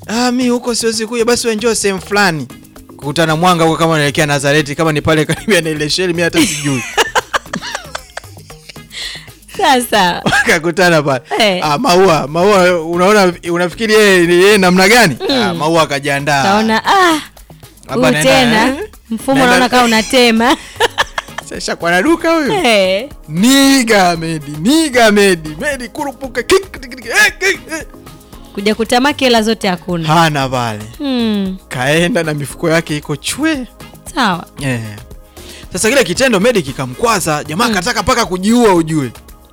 Mimi huko siwezi kuja, basi wewe njoo sehemu fulani. Kukutana Mwanga huko kama naelekea Nazareti, kama ni pale karibia na ile sheli mimi hata sijui. Sasa wakakutana pale. Maua unafikiri yeye namna gani? Maua akajiandaa. Naona hapa tena mfumo naona kama unatema. Sasa kwa duka huyo. Niga Medi kurupuka kuja kutamaki hela zote hakuna. Hana pale. Kaenda na mifuko yake iko chwe. Sawa. Sasa kile kitendo Medi kikamkwaza, jamaa kataka paka kujiua ujue.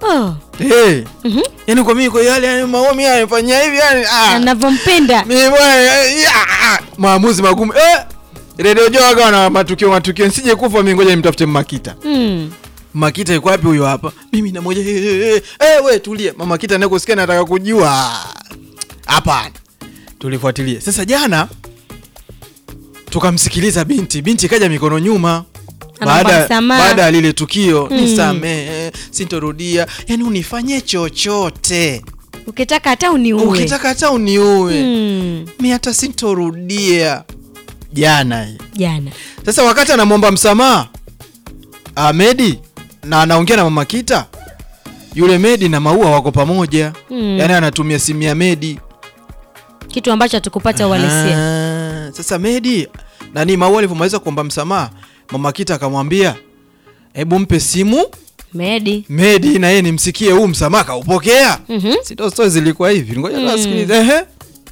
Yaani kwa mimi kwa yale maomi anafanya hivi yani anavompenda. Mimi bwana maamuzi magumu. Radio Joe na matukio nsije kufa mimi, ngoja nimtafute Makita. Makita yuko wapi huyo hapa? Mimi na moja wewe tulia. Mama Makita nako sikia nataka kujua. Hapana. Tulifuatilia. Sasa jana tukamsikiliza binti kaja mikono nyuma. Baada lile tukio, nisamee, sintorudia, yani unifanye chochote. Ukitaka hata uniue. Mimi hata sintorudia. Jana. Sasa wakati anamwomba msamaha Medi na anaongea na Mama Kita, yule Medi na Maua wako pamoja. Yani anatumia simu ya Medi, kitu ambacho hatukupata uhalisia. Sasa Medi nani Maua alipomaliza kuomba msamaha, Mama Kita akamwambia hebu mpe simu Medi na yeye nimsikie huu msamaha kaupokea. Sio story zilikuwa hivi. Ngoja tusikilize.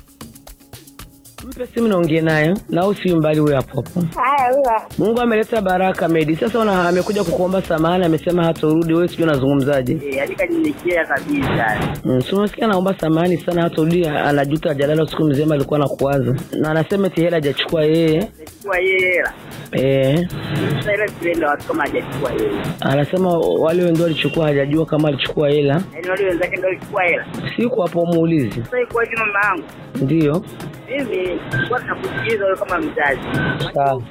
Mpe simu naongea naye na usi mbali huyo hapo. Mungu ameleta baraka Medi. Sasa amekuja kukuomba samahani, amesema hatorudi. Wewe sio unazungumzaje? Alika nimekia kabisa. Unasikia naomba samahani sana, hatorudi, anajuta jalala siku mzima alikuwa anakuwaza. Na anasema eti hela hajachukua yeye. Hela. Sasa ile trend watu kama hajachukua yeye. Anasema wale ndio walichukua, hajajua kama alichukua hela. Yaani wale wenzake ndio walichukua hela. Siku hapo muulize. Sasa iko hivi mama yangu. Ndio. Mimi kwa nakusikiza wewe kama mzazi. Sawa.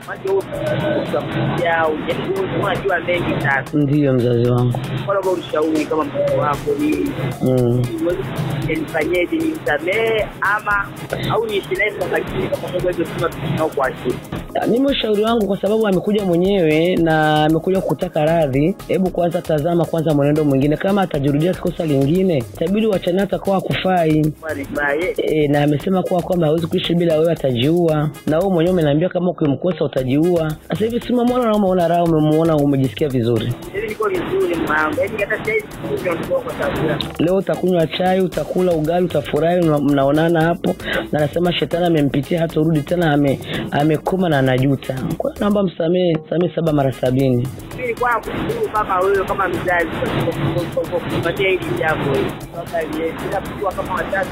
Unajua mengi sana. Ndio mzazi wangu. Kwa ushauri kama mtoto wako ni nifanyeje, nimsamee ama au niishi naye kwa makini kama Mungu alivyosema tunao kwa akili. Mimi ushauri wangu, kwa sababu amekuja mwenyewe na amekuja kutaka radhi, hebu kwanza tazama kwanza mwenendo mwingine, kama atajirudia kosa lingine itabidi wachana, atakuwa kufai. Na amesema kwamba hawezi kuishi bila wewe, atajiua. Na wewe mwenyewe umeniambia kama ukimkosa utajiua. Sasa hivi si mama na unaona raha, umemuona umejisikia vizuri. Hivi niko vizuri mama. Yaani hata chai ndio kwa sababu leo utakunywa chai, utakula ugali, utafurahi, mnaonana hapo. Na anasema shetani amempitia, hatarudi tena, amekoma na anajuta. Kwa hiyo naomba msamee 7 mara 70. Mimi kwa kushukuru kama wewe kama mzazi kwa kupatia hili jambo hili. Sasa yeye bila kama watatu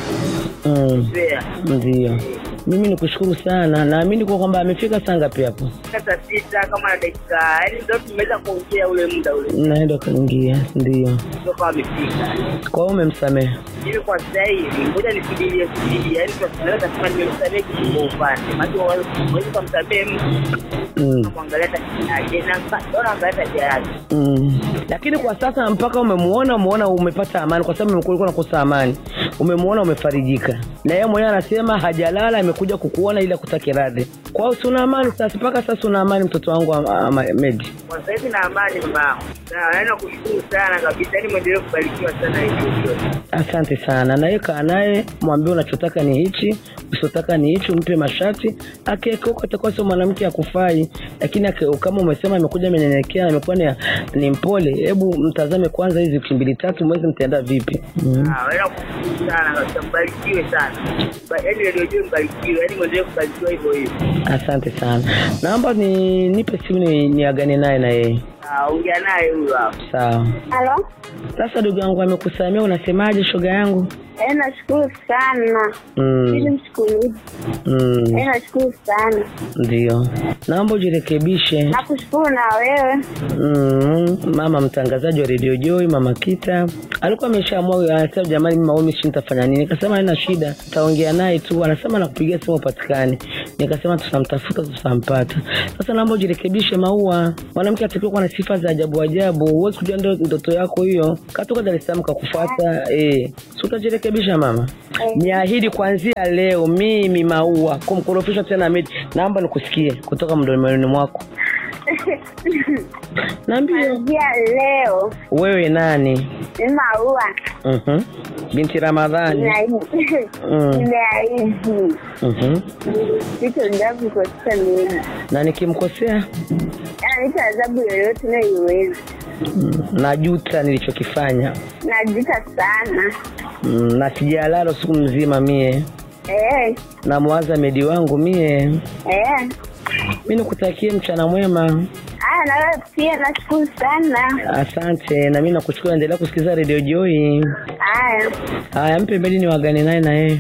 ndio. Mimi nikushukuru sana. Naamini kwamba amefika saa ngapi hapo? Saa 6 kama dakika. Yaani ndio tumeweza kuongea ule muda ule. Naenda kaingia, ndio. Ndio kama amefika. Kwa hiyo umemsamehe? Mimi kwa sasa hivi ngoja nifikirie. Yaani kwa sababu kama nimemsamehe kwa upande. Maana wewe kumsamehe kuangalia tena bora angalia tayari. Lakini kwa sasa mpaka umemuona umepata amani, kwa sababu ulikuwa unakosa amani. Umemuona umefarijika. Na yeye mwenyewe anasema hajalala, amekuja kukuona ili akutake radhi. Kwa hiyo una amani sasa, mpaka sasa una amani mtoto wangu Medi. Kwa sasa hivi na amani mama. Na nakushukuru sana kabisa. Yaani muendelee kubarikiwa sana hiyo. Asante sana. Na yeye naye mwambie unachotaka ni hichi, usitaka ni hichi, umpe mashati. Akeko atakuwa sio mwanamke akufai, lakini kama umesema amekuja amenyenyekea, amekuwa ni mpole, hebu mtazame kwanza hizi 2-3 mwezi mtaenda vipi. Wewe nakushukuru sana kabisa, mbarikiwe sana. Yaani ndio mbarikiwe, yaani muendelee kubarikiwa hivyo hivyo. Asante sana. Naomba nipe simu niagane naye na yeye. Ongea naye huyo hapo. Sawa. Halo? Sasa ndugu yangu amekusamea, unasemaje shoga yangu? Nashukuru sana. Nimshukuru. Nashukuru sana. Ndio. Naomba ujirekebishe. Nakushukuru na wewe. Mama mtangazaji wa Radio Joy, Mama Kita alikuwa ameshaamua, anasema jamani mimi maomi nitafanya nini? Nikasema haina shida, taongea naye tu. Anasema nakupigia simu upatikane. Nikasema tutamtafuta, tutampata. Sasa naomba ujirekebishe Maua. Mwanamke atakiwa kuwa na sifa za ajabu ajabu. Huwezi kujua ndio ndoto yako hiyo. Katoka Dar es Salaam kakufuata. Si utajirekebisha mama? Niahidi kuanzia leo mimi Maua kumkorofisha tena Medi. Naomba nikusikie kutoka mdomoni mwako. Naambia leo. Wewe nani? Maua. Binti Ramadhani. Nimeahidi. Sitaendapo kukosea mimi. Na nikimkosea? Nitaadhibu yoyote naiweza. Najuta nilichokifanya. Najuta sana. Na sijalala siku mzima mie. Na mwaza Medi wangu mie. Mimi nikutakie mchana mwema. Na wewe pia nashukuru sana. Asante, na mimi nakuchukua, endelea kusikiza Radio Joy. Haya, mpe Medi ni wagane naye na yeye.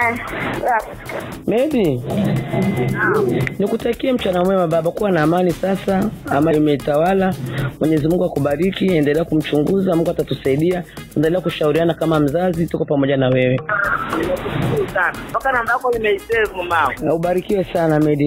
Medi. Nikutakie mchana mwema baba, kuwa na amani sasa. Amani imetawala. Mwenyezi Mungu akubariki, endelea kumchunguza, Mungu atatusaidia. Endelea kushauriana kama mzazi, tuko pamoja na wewe. Sana. Mpaka namba yako nimesave mama. Ubarikiwe sana Medi.